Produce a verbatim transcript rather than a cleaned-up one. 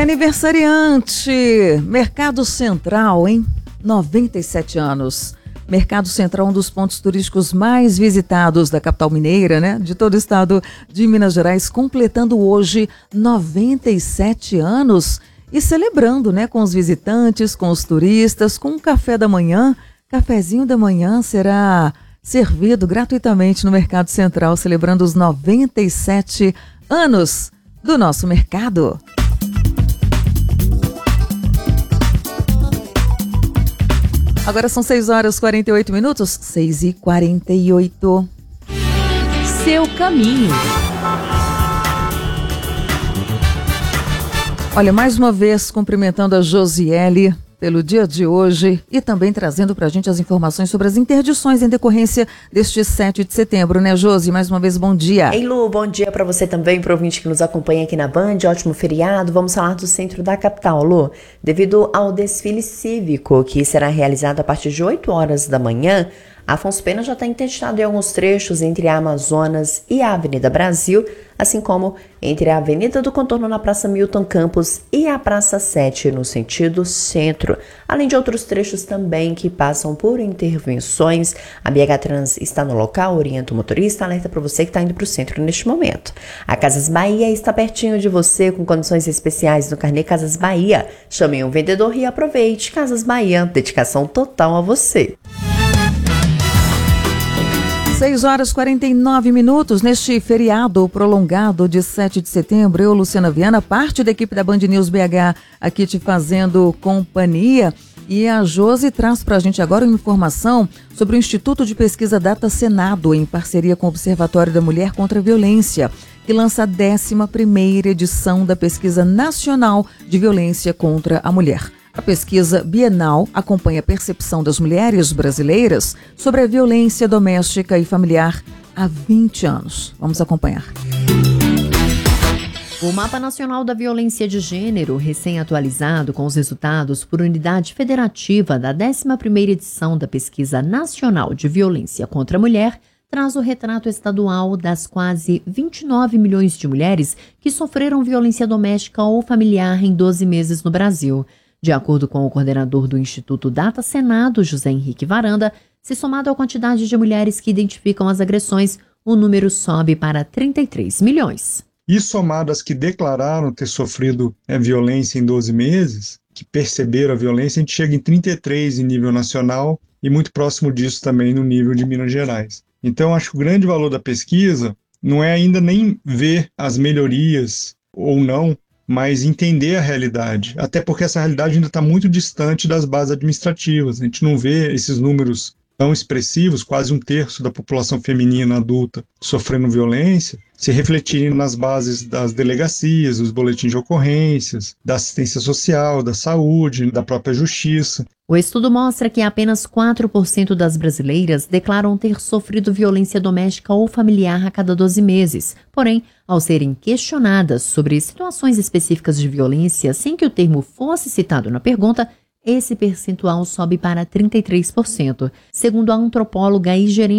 aniversariante, Mercado Central, hein? noventa e sete anos. Mercado Central, um dos pontos turísticos mais visitados da capital mineira, né? De todo o estado de Minas Gerais, completando hoje noventa e sete anos e celebrando, né? Com os visitantes, com os turistas, com um café da manhã. Cafezinho da manhã será servido gratuitamente no Mercado Central, celebrando os noventa e sete anos do nosso mercado. Agora são seis horas e quarenta e oito minutos, seis e quarenta e oito. Seu caminho. Olha, mais uma vez cumprimentando a Josiele pelo dia de hoje e também trazendo para a gente as informações sobre as interdições em decorrência deste sete de setembro, né, Josi? Mais uma vez, bom dia. Ei, Lu, bom dia para você também, para o ouvinte que nos acompanha aqui na Band. Ótimo feriado. Vamos falar do centro da capital, Lu. Devido ao desfile cívico, que será realizado a partir de oito horas da manhã, Afonso Pena já está interditado em alguns trechos entre a Amazonas e a Avenida Brasil, assim como entre a Avenida do Contorno na Praça Milton Campos e a Praça sete, no sentido centro, além de outros trechos também que passam por intervenções. A B H Trans está no local, orienta o motorista, alerta para você que está indo para o centro neste momento. A Casas Bahia está pertinho de você, com condições especiais no carnê Casas Bahia. Chame um vendedor e aproveite. Casas Bahia, dedicação total a você. seis horas e quarenta e nove minutos, neste feriado prolongado de sete de setembro, eu, Luciana Viana, parte da equipe da Band News B H, aqui te fazendo companhia. E a Josi traz para a gente agora uma informação sobre o Instituto de Pesquisa Data Senado, em parceria com o Observatório da Mulher contra a Violência, que lança a décima primeira edição da Pesquisa Nacional de Violência contra a Mulher. A pesquisa bienal acompanha a percepção das mulheres brasileiras sobre a violência doméstica e familiar há vinte anos. Vamos acompanhar. O Mapa Nacional da Violência de Gênero, recém-atualizado com os resultados por unidade federativa da décima primeira edição da Pesquisa Nacional de Violência contra a Mulher, traz o retrato estadual das quase vinte e nove milhões de mulheres que sofreram violência doméstica ou familiar em doze meses no Brasil. De acordo com o coordenador do Instituto Data Senado, José Henrique Varanda, se somado à quantidade de mulheres que identificam as agressões, o número sobe para trinta e três milhões. E somado às que declararam ter sofrido é, violência em doze meses, que perceberam a violência, a gente chega em trinta e três em nível nacional e muito próximo disso também no nível de Minas Gerais. Então, acho que o grande valor da pesquisa não é ainda nem ver as melhorias ou não, mas entender a realidade, até porque essa realidade ainda está muito distante das bases administrativas. A gente não vê esses números tão expressivos, quase um terço da população feminina adulta sofrendo violência, se refletirem nas bases das delegacias, dos boletins de ocorrências, da assistência social, da saúde, da própria justiça. O estudo mostra que apenas quatro por cento das brasileiras declaram ter sofrido violência doméstica ou familiar a cada doze meses. Porém, ao serem questionadas sobre situações específicas de violência sem que o termo fosse citado na pergunta, esse percentual sobe para trinta e três por cento. Segundo a antropóloga e gerente